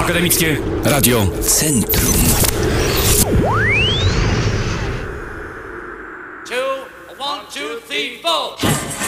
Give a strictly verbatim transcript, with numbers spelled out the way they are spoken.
Akademickie Radio Centrum. Two, one, two, three, four.